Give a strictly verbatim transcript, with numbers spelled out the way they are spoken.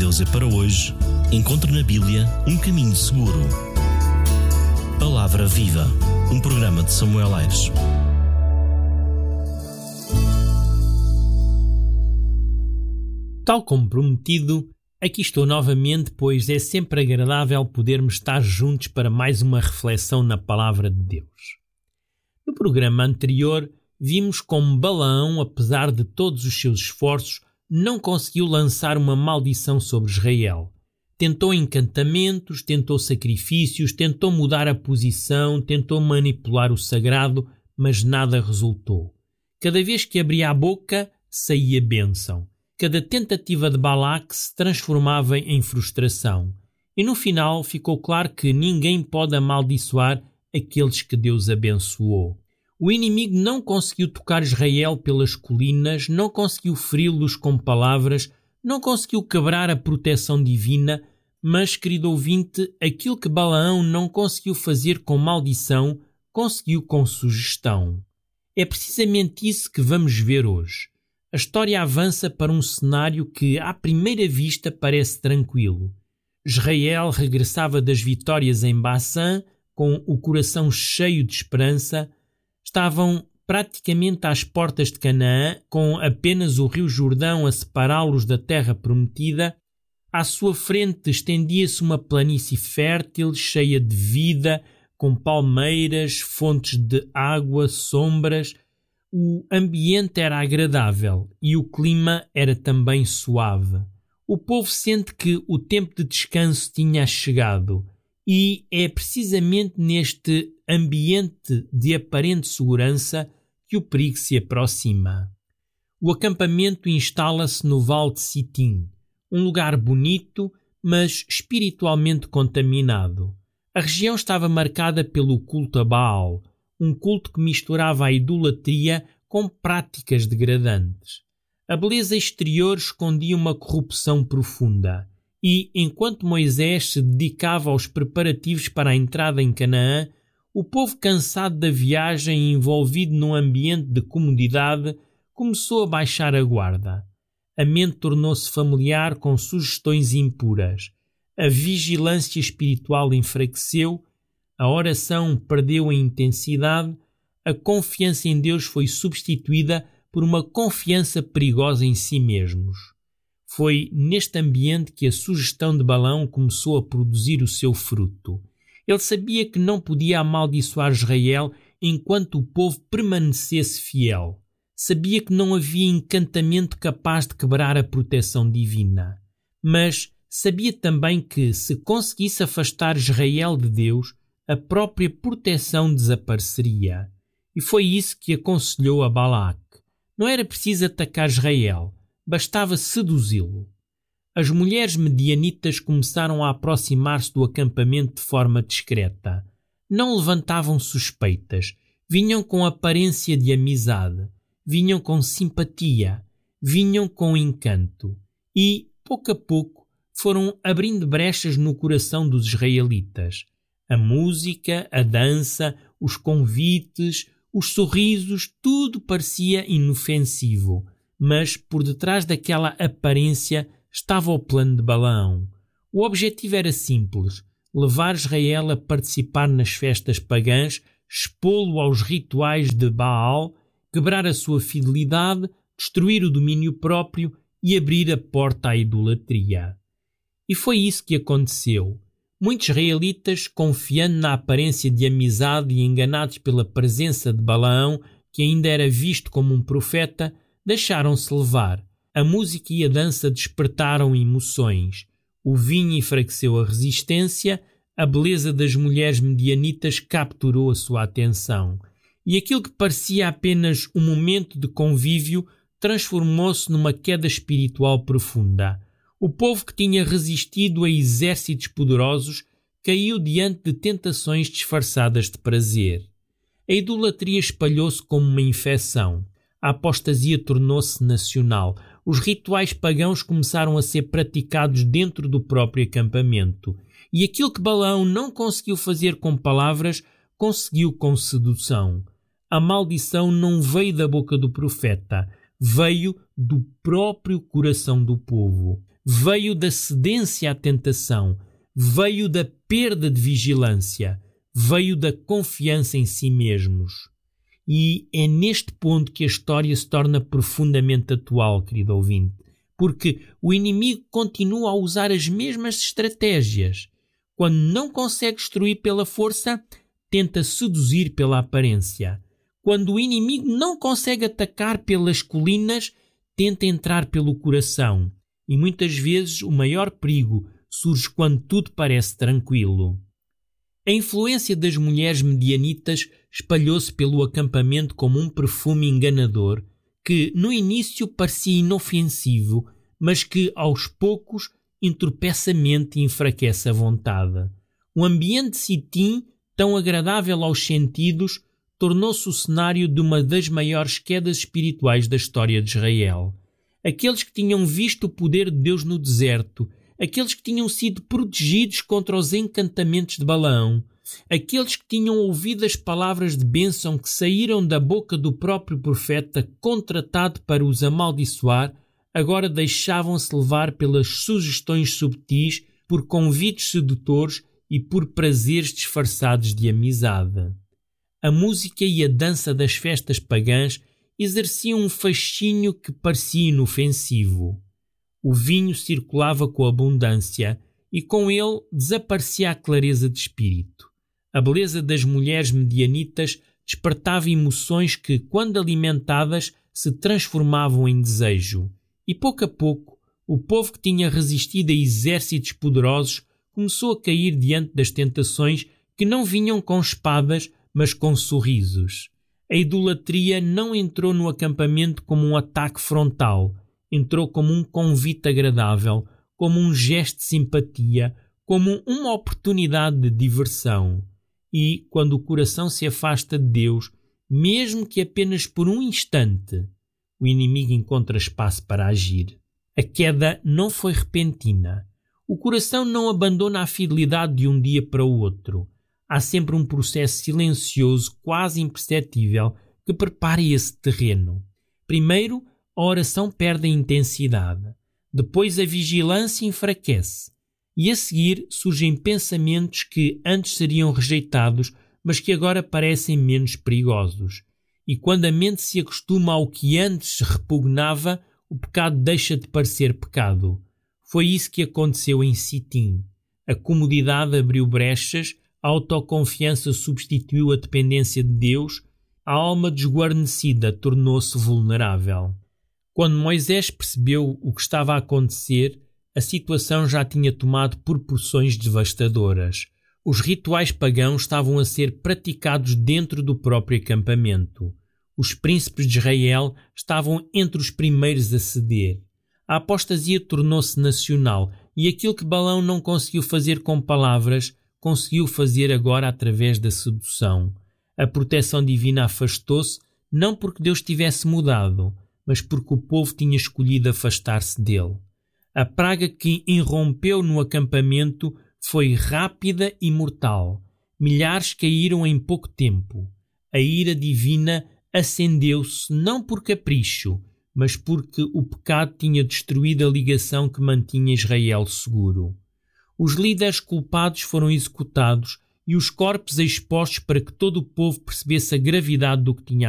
Deus é para hoje, encontre na Bíblia um caminho seguro. Palavra Viva, um programa de Samuel Aires. Tal como prometido, aqui estou novamente, pois é sempre agradável podermos estar juntos para mais uma reflexão na Palavra de Deus. No programa anterior, vimos como Balaão, apesar de todos os seus esforços, não conseguiu lançar uma maldição sobre Israel. Tentou encantamentos, tentou sacrifícios, tentou mudar a posição, tentou manipular o sagrado, mas nada resultou. Cada vez que abria a boca, saía bênção. Cada tentativa de Balaque se transformava em frustração. E no final ficou claro que ninguém pode amaldiçoar aqueles que Deus abençoou. O inimigo não conseguiu tocar Israel pelas colinas, não conseguiu feri-los com palavras, não conseguiu quebrar a proteção divina, mas, querido ouvinte, aquilo que Balaão não conseguiu fazer com maldição, conseguiu com sugestão. É precisamente isso que vamos ver hoje. A história avança para um cenário que, à primeira vista, parece tranquilo. Israel regressava das vitórias em Baçã, com o coração cheio de esperança. Estavam praticamente às portas de Canaã, com apenas o rio Jordão a separá-los da terra prometida. À sua frente estendia-se uma planície fértil, cheia de vida, com palmeiras, fontes de água, sombras. O ambiente era agradável e o clima era também suave. O povo sente que o tempo de descanso tinha chegado e é precisamente neste ambiente de aparente segurança que o perigo se aproxima. O acampamento instala-se no Vale de Sitim, um lugar bonito, mas espiritualmente contaminado. A região estava marcada pelo culto a Baal, um culto que misturava a idolatria com práticas degradantes. A beleza exterior escondia uma corrupção profunda e, enquanto Moisés se dedicava aos preparativos para a entrada em Canaã, o povo, cansado da viagem e envolvido num ambiente de comodidade, começou a baixar a guarda. A mente tornou-se familiar com sugestões impuras. A vigilância espiritual enfraqueceu. A oração perdeu a intensidade, a confiança em Deus foi substituída por uma confiança perigosa em si mesmos. Foi neste ambiente que a sugestão de Balaão começou a produzir o seu fruto. Ele sabia que não podia amaldiçoar Israel enquanto o povo permanecesse fiel. Sabia que não havia encantamento capaz de quebrar a proteção divina. Mas sabia também que, se conseguisse afastar Israel de Deus, a própria proteção desapareceria. E foi isso que aconselhou a Balaque. Não era preciso atacar Israel, bastava seduzi-lo. As mulheres medianitas começaram a aproximar-se do acampamento de forma discreta. Não levantavam suspeitas, vinham com aparência de amizade, vinham com simpatia, vinham com encanto. E, pouco a pouco, foram abrindo brechas no coração dos israelitas. A música, a dança, os convites, os sorrisos, tudo parecia inofensivo, mas por detrás daquela aparência estava o plano de Balaão. O objetivo era simples: levar Israel a participar nas festas pagãs, expô-lo aos rituais de Baal, quebrar a sua fidelidade, destruir o domínio próprio e abrir a porta à idolatria. E foi isso que aconteceu. Muitos israelitas, confiando na aparência de amizade e enganados pela presença de Balaão, que ainda era visto como um profeta, deixaram-se levar. A música e a dança despertaram emoções. O vinho enfraqueceu a resistência, a beleza das mulheres medianitas capturou a sua atenção. E aquilo que parecia apenas um momento de convívio transformou-se numa queda espiritual profunda. O povo que tinha resistido a exércitos poderosos caiu diante de tentações disfarçadas de prazer. A idolatria espalhou-se como uma infecção. A apostasia tornou-se nacional. Os rituais pagãos começaram a ser praticados dentro do próprio acampamento. E aquilo que Balaão não conseguiu fazer com palavras, conseguiu com sedução. A maldição não veio da boca do profeta, veio do próprio coração do povo. veio da cedência à tentação, veio da perda de vigilância, veio da confiança em si mesmos. E é neste ponto que a história se torna profundamente atual, querido ouvinte, porque o inimigo continua a usar as mesmas estratégias. Quando não consegue destruir pela força, tenta seduzir pela aparência. Quando o inimigo não consegue atacar pelas colinas, tenta entrar pelo coração. E muitas vezes o maior perigo surge quando tudo parece tranquilo. A influência das mulheres medianitas espalhou-se pelo acampamento como um perfume enganador que no início parecia inofensivo, mas que aos poucos entorpece a mente e enfraquece a vontade. O ambiente de Sitim, tão agradável aos sentidos, tornou-se o cenário de uma das maiores quedas espirituais da história de Israel. Aqueles que tinham visto o poder de Deus no deserto, aqueles que tinham sido protegidos contra os encantamentos de Balaão, aqueles que tinham ouvido as palavras de bênção que saíram da boca do próprio profeta contratado para os amaldiçoar, agora deixavam-se levar pelas sugestões subtis, por convites sedutores e por prazeres disfarçados de amizade. A música e a dança das festas pagãs exerciam um fascínio que parecia inofensivo. O vinho circulava com abundância e com ele desaparecia a clareza de espírito. A beleza das mulheres medianitas despertava emoções que, quando alimentadas, se transformavam em desejo. E pouco a pouco, o povo que tinha resistido a exércitos poderosos começou a cair diante das tentações que não vinham com espadas, mas com sorrisos. A idolatria não entrou no acampamento como um ataque frontal, entrou como um convite agradável, como um gesto de simpatia, como uma oportunidade de diversão. E, quando o coração se afasta de Deus, mesmo que apenas por um instante, o inimigo encontra espaço para agir. A queda não foi repentina. O coração não abandona a fidelidade de um dia para o outro. Há sempre um processo silencioso, quase imperceptível, que prepara esse terreno. Primeiro, a oração perde a intensidade. Depois a vigilância enfraquece. E a seguir surgem pensamentos que antes seriam rejeitados, mas que agora parecem menos perigosos. E quando a mente se acostuma ao que antes repugnava, o pecado deixa de parecer pecado. Foi isso que aconteceu em Sitim. A comodidade abriu brechas, a autoconfiança substituiu a dependência de Deus, a alma desguarnecida tornou-se vulnerável. Quando Moisés percebeu o que estava a acontecer, a situação já tinha tomado proporções devastadoras. Os rituais pagãos estavam a ser praticados dentro do próprio acampamento. Os príncipes de Israel estavam entre os primeiros a ceder. A apostasia tornou-se nacional e aquilo que Balaão não conseguiu fazer com palavras, conseguiu fazer agora através da sedução. A proteção divina afastou-se, não porque Deus tivesse mudado, mas porque o povo tinha escolhido afastar-se dele. A praga que irrompeu no acampamento foi rápida e mortal. Milhares caíram em pouco tempo. A ira divina acendeu-se não por capricho, mas porque o pecado tinha destruído a ligação que mantinha Israel seguro. Os líderes culpados foram executados e os corpos expostos para que todo o povo percebesse a gravidade do que tinha